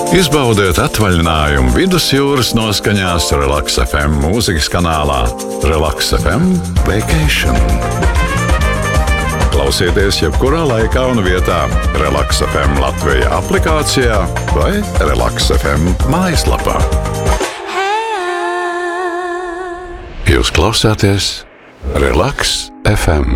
Izbaudiet atvaļinājumu vidusjūras noskaņās Relaks FM mūzikas kanālā Relaks FM Vacation. Klausieties jebkurā laikā un vietā Relaks FM Latvija aplikācijā vai Relaks FM mājaslapā. Jūs klausāties Relaks FM.